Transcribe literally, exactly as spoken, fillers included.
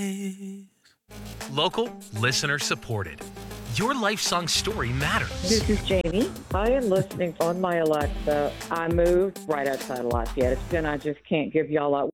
Local, listener supported. Your life song story matters. This is Jamie. I am listening on my Alexa. I moved right outside of Lafayette. It's been, I just can't give y'all a